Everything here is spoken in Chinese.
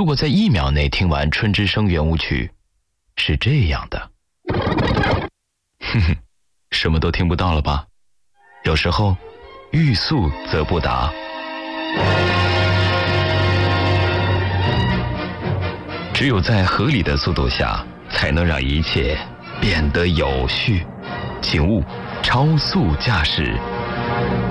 果在1秒内听完《春之声》圆舞曲，是这样的。哼哼，什么都听不到了吧？有时候，欲速则不达。只有在合理的速度下，才能让一切变得有序。请勿超速驾驶。